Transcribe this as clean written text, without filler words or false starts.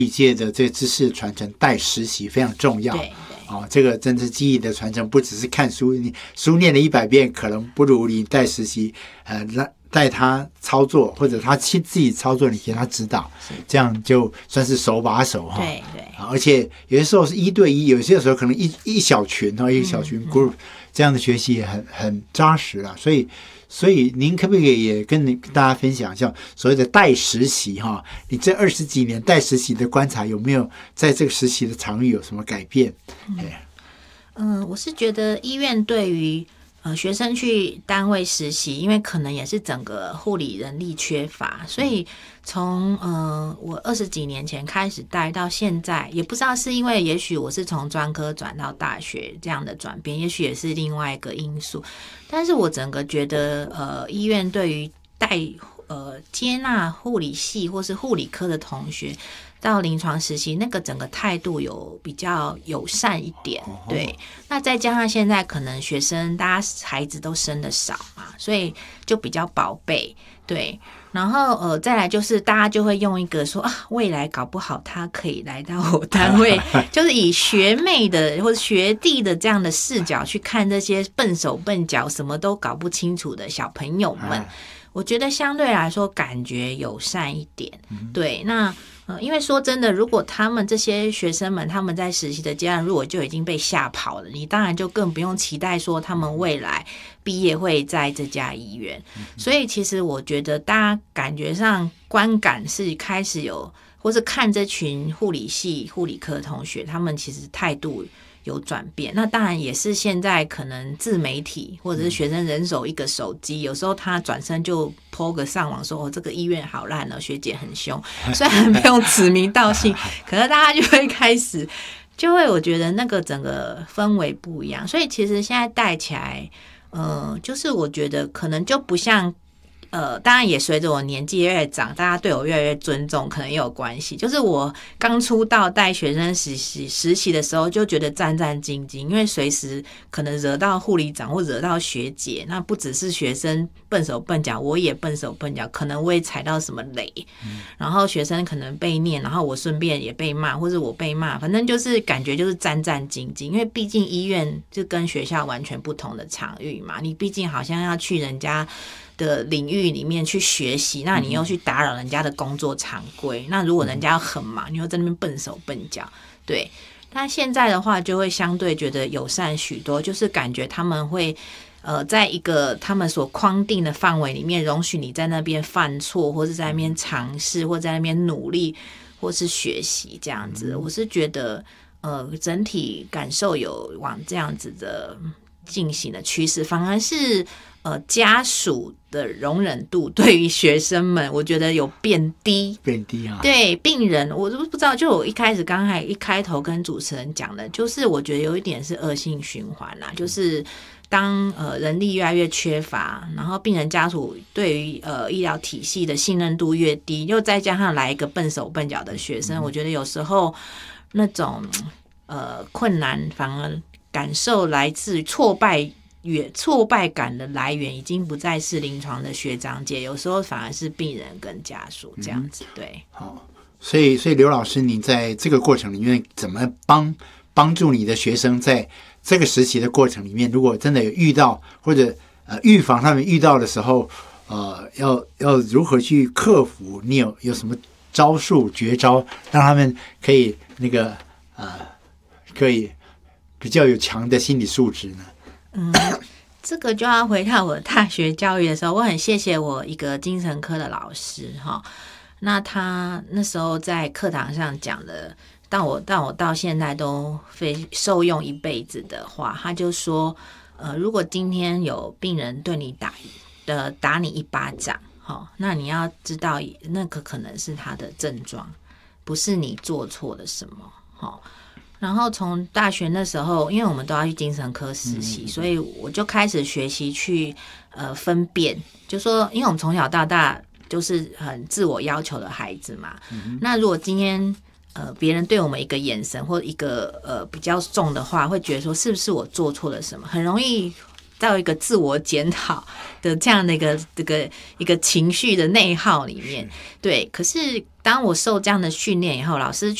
一届的这知识传承带实习非常重要。 对这个真是记忆的传承，不只是看书，你书念了100遍，可能不如你带实习，带他操作，或者他自己操作，你给他指导，这样就算是手把手哈。 对， 而且有些时候是1对1，有些时候可能一小群一个小群 group，这样的学习也很扎实了。所以您可不可以也跟大家分享一下所谓的带实习哈？你这20几年带实习的观察，有没有在这个实习的场域有什么改变？ 我是觉得医院对于学生去单位实习，因为可能也是整个护理人力缺乏，所以从我20几年前开始带到现在，也不知道是因为也许我是从专科转到大学这样的转变，也许也是另外一个因素，但是我整个觉得医院对于接纳护理系或是护理科的同学到临床实习，那个整个态度有比较友善一点。对，那再加上现在可能学生大家孩子都生的少嘛，所以就比较宝贝。对，然后再来就是大家就会用一个说未来搞不好他可以来到我单位就是以学妹的或者学弟的这样的视角去看这些笨手笨脚什么都搞不清楚的小朋友们，我觉得相对来说感觉友善一点。对，那因为说真的，如果他们这些学生们他们在实习的阶段如果就已经被吓跑了，你当然就更不用期待说他们未来毕业会在这家医院。所以其实我觉得大家感觉上观感是开始有，或是看这群护理系护理科的同学，他们其实态度有转变。那当然也是现在可能自媒体或者是学生人手一个手机，有时候他转身就 po 个上网说这个医院好烂学姐很凶，虽然不用指名道姓可是大家就会开始我觉得那个整个氛围不一样。所以其实现在带起来就是我觉得可能就不像当然也随着我年纪越来越长，大家对我越来越尊重，可能也有关系。就是我刚出道带学生实习的时候，就觉得战战兢兢，因为随时可能惹到护理长或惹到学姐，那不只是学生笨手笨脚，我也笨手笨脚，可能我也踩到什么雷，然后学生可能被念，然后我顺便也被骂，或者我被骂，反正就是感觉就是战战兢兢。因为毕竟医院就跟学校完全不同的场域嘛，你毕竟好像要去人家的领域里面去学习，那你又去打扰人家的工作常规，那如果人家很忙，你又在那边笨手笨脚。对，但现在的话就会相对觉得友善许多，就是感觉他们会在一个他们所框定的范围里面，容许你在那边犯错，或是在那边尝试，或在那边努力，或是学习这样子。我是觉得整体感受有往这样子的进行的趋势，反而是家属的容忍度对于学生们我觉得有变低啊。对，病人我都不知道，就我一开头跟主持人讲的，就是我觉得有一点是恶性循环啦，就是当人力越来越缺乏，然后病人家属对于医疗体系的信任度越低，又再加上来一个笨手笨脚的学生，我觉得有时候那种困难反而感受来自于挫败感的来源已经不再是临床的学长姐，有时候反而是病人跟家属这样子。对， 好，所以刘老师，你在这个过程里面怎么帮助你的学生在这个实习的过程里面，如果真的有遇到或者预防他们遇到的时候，要如何去克服？你有什么招数绝招，让他们可以可以比较有强的心理素质呢？ 这个就要回到我大学教育的时候，我很谢谢我一个精神科的老师哈。那他那时候在课堂上讲的，但我到现在都受用一辈子的话，他就说，如果今天有病人对你打你一巴掌，那你要知道那个可能是他的症状，不是你做错了什么。然后从大学那时候，因为我们都要去精神科实习，所以我就开始学习去分辨，就说因为我们从小到大就是很自我要求的孩子嘛，那如果今天别人对我们一个眼神或一个比较重的话，会觉得说是不是我做错了什么，很容易到一个自我检讨的这样的一个情绪的内耗里面。对，可是当我受这样的训练以后，老师